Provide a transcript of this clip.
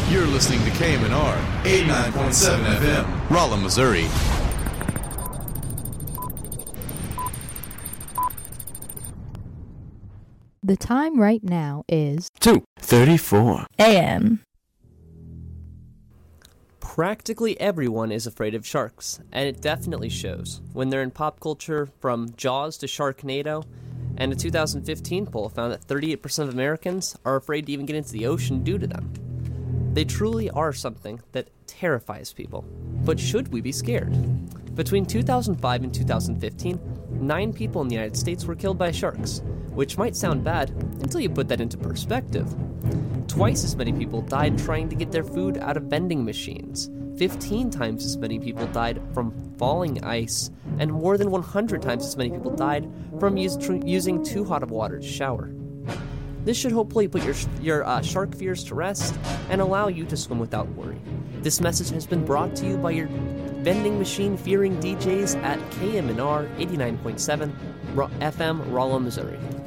You're listening to KMNR 89.7 FM, Rolla, Missouri. The time right now is 2:34 a.m. Practically everyone is afraid of sharks, and it definitely shows when they're in pop culture, from Jaws to Sharknado. And a 2015 poll found that 38% of Americans are afraid to even get into the ocean due to them. They truly are something that terrifies people. But should we be scared? Between 2005 and 2015, 9 people in the United States were killed by sharks, which might sound bad until you put that into perspective. Twice as many people died trying to get their food out of vending machines. 15 times as many people died from falling ice, and more than 100 times as many people died from using too hot of water to shower. This should hopefully put your shark fears to rest and allow you to swim without worry. This message has been brought to you by your vending machine fearing DJs at KMNR 89.7 FM, Rolla, Missouri.